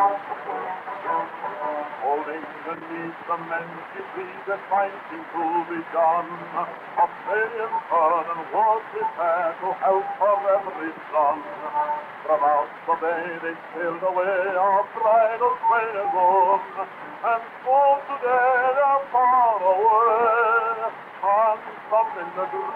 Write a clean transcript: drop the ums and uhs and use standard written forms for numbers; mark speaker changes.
Speaker 1: Holding beneath the mangy tree, the fighting to be done. Australian sun and was prepared to help for every son. From out the bay they sailed away, our bridal train is on, and so today they're far away, and some in the